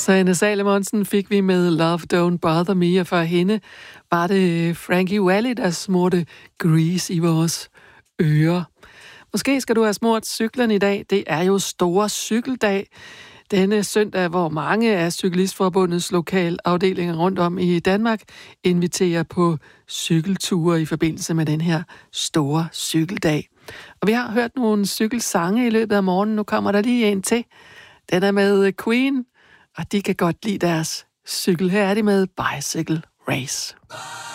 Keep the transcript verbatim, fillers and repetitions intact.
Sanne Salomonsen fik vi med Love Don't Bother Me, og for hende var det Frankie Valli, der smurte grease i vores ører. Måske skal du have smurt cyklen i dag. Det er jo store cykeldag. Denne søndag, hvor mange af Cyklistforbundets lokalafdelinger rundt om i Danmark inviterer på cykelture i forbindelse med den her store cykeldag. Og vi har hørt nogle cykelsange i løbet af morgenen. Nu kommer der lige en til. Den er med Queen, og de kan godt lide deres cykel. Her er de med Bicycle Race.